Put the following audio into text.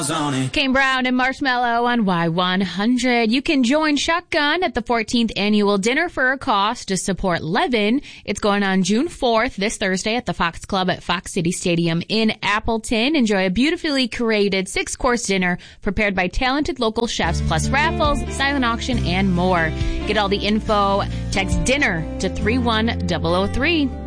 Kane Brown and Marshmallow on Y100. You can join Shotgun at the 14th annual dinner for a cause to support Levin. It's going on June 4th, this Thursday at the Fox Club at Fox City Stadium in Appleton. Enjoy a beautifully curated 6-course dinner prepared by talented local chefs, plus raffles, silent auction, and more. Get all the info. Text DINNER to 31003.